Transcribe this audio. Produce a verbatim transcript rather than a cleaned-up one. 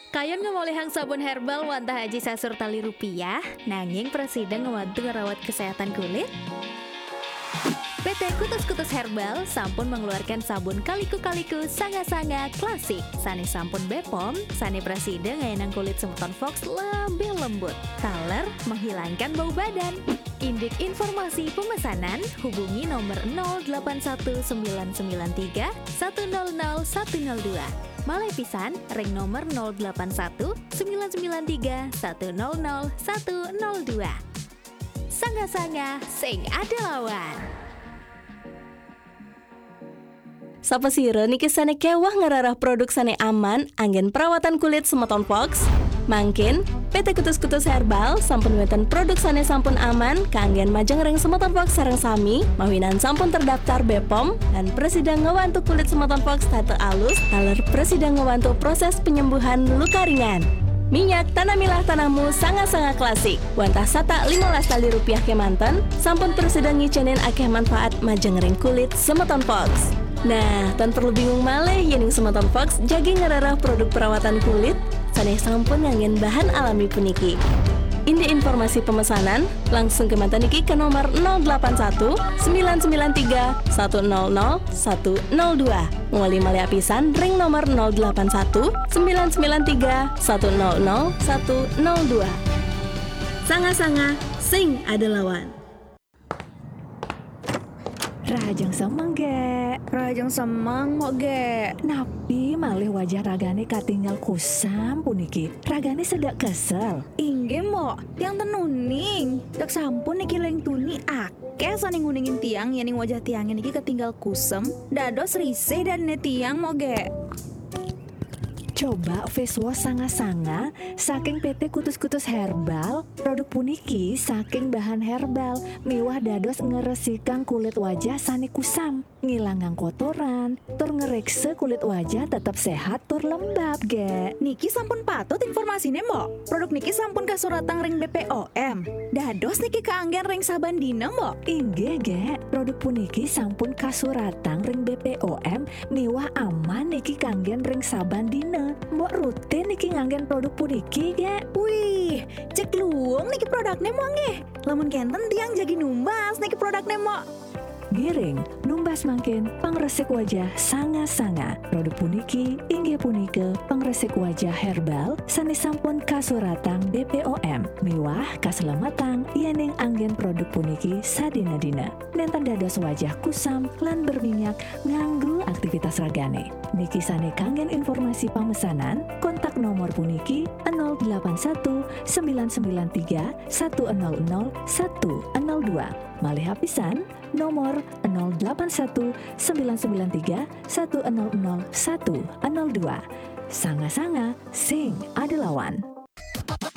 Kayon ngomolehang sabun herbal wantah haji sasur tali rupiah, nanging presiden ngewantu ngerawat kesehatan kulit. P T Kutus-Kutus Herbal sampun mengeluarkan sabun kaliku-kaliku sanga-sanga klasik. Sani sampun Bepom, Sani presiden ngayenang kulit semeton Fox lebih lembut. Taler menghilangkan bau badan. Indik informasi pemesanan hubungi nomor nol delapan satu sembilan sembilan tiga satu nol nol satu nol dua. Malai pisan ring nomor nol delapan satu sembilan sembilan tiga satu nol nol satu nol dua. Sanga-sanga sing ada lawan. Sapa sira niki sane kewah ngararah produk sane aman anggen perawatan kulit semeton Fox. Mangkin P T Kutus-Kutus Herbal sampun weten produk sane sampun aman kanggen majeng ring semeton Fox sareng sami mawinan sampun terdaftar Bepom dan presiden ngewantu kulit semeton Fox tate alus taler presiden ngewantu proses penyembuhan luka ringan. Minyak tanah milah tanahmu sangat-sangat klasik. Wantah sata lima belas tali rupiah kemanten sampun presiden ngicenin akeh manfaat majeng ring kulit semeton Fox. Nah, tan perlu bingung malih yening semeton Fox jagi ngerarah produk perawatan kulit saneh sampun nganggen bahan alami puniki. Indi informasi pemesanan langsung ke mantan niki ke nomor nol delapan satu sembilan sembilan tiga satu nol nol satu nol dua. Ngoli malih apisan ring nomor nol delapan satu sembilan sembilan tiga satu nol nol satu nol dua. Sanga-sanga sing ada lawan. Rajang semang ge, Rajang semang kok ge. napi malih wajah ragane katinggal kusam puniki. Ragane sedak kesel. Ingge mo, tiang tenuning. Dak sampun niki leng tuni akeh saning nguningin tiang yening wajah tiangnya niki ketinggal kusem. Dados risih dan ne tiang mo ge. Coba face wash sanga-sanga saking P T Kutus-Kutus Herbal. Produk puniki saking bahan herbal miwah dados ngeresikang kulit wajah sani kusam, ngilangang kotoran, tur ngerekse kulit wajah tetap sehat tur lembab ge. Niki sampun patut informasine mo. Produk niki sampun kasuratang ring B P O M. Dados niki kaanggen ring saban dina mo. Inggih ge, produk puniki sampun kasuratang ring B P O M miwah aman niki kanggen ring saban dina. Mbok rutin niki nganggen produk puniki ge. Wih, cek luang niki produknya mo nge. Lamun kenten tiang jadi numbas niki produknya mo. Giring, numbas mangkin pangresik wajah sanga-sanga. Produk puniki inggih punika pangresik wajah herbal sani sampun kasuratang B P O M miwah kaselamatan yening anggen produk puniki sadina-dina. Nenten dados wajah kusam lan berminyak nganggu aktivitas ragane. Niki sane kanggen informasi pemesanan kontak nomor puniki nol delapan satu sembilan sembilan tiga satu nol nol satu nol dua. Malih hapisan nomor nol delapan satu sembilan sembilan tiga satu nol nol satu nol dua. Sanga-sanga sing ada lawan.